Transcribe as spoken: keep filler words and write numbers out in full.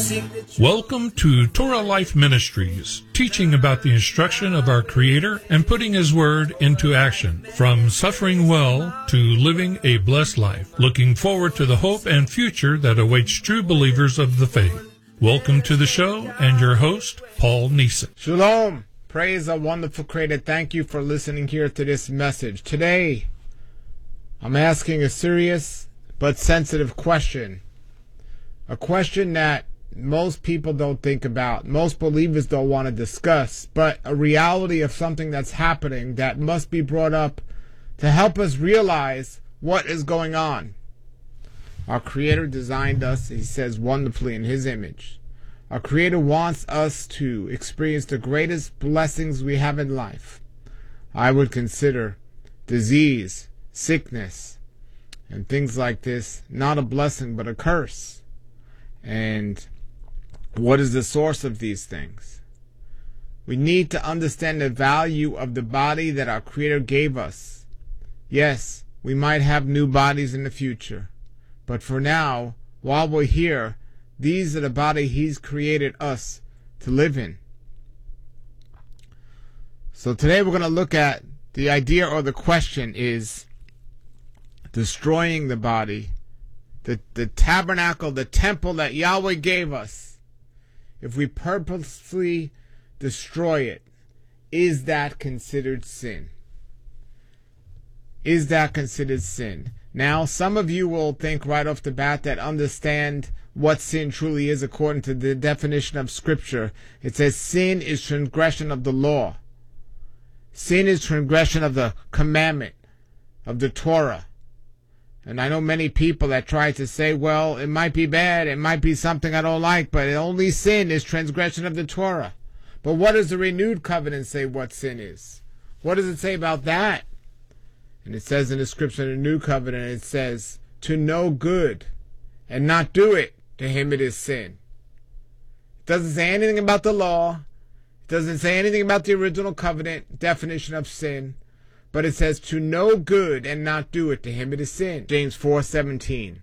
Welcome to Torah Life Ministries, teaching about the instruction of our Creator and putting His Word into action, from suffering well to living a blessed life, looking forward to the hope and future that awaits true believers of the faith. Welcome to the show, and your host, Paul Neeson. Shalom. Praise a wonderful Creator. Thank you for listening here to this message. Today, I'm asking a serious but sensitive question. A question that most people don't think about, most believers don't want to discuss, but a reality of something that's happening that must be brought up to help us realize what is going on. Our Creator designed us, He says, wonderfully in His image. Our Creator wants us to experience the greatest blessings we have in life. I would consider disease, sickness, and things like this not a blessing but a curse. And what is the source of these things? We need to understand the value of the body that our Creator gave us. Yes, we might have new bodies in the future, but for now, while we're here, these are the body He's created us to live in. So today we're going to look at the idea, or the question is destroying the body, the, the tabernacle, the temple that Yahweh gave us. If we purposely destroy it, is that considered sin? Is that considered sin? Now, some of you will think right off the bat that understand what sin truly is according to the definition of Scripture. It says sin is transgression of the law. Sin is transgression of the commandment, of the Torah. And I know many people that try to say, well, it might be bad, it might be something I don't like, but only sin is transgression of the Torah. But what does the renewed covenant say what sin is? What does it say about that? And it says in the Scripture, in the new covenant, it says, to know good and not do it, to him it is sin. It doesn't say anything about the law. It doesn't say anything about the original covenant definition of sin. But it says to know good and not do it, to him it is sin. James four seventeen.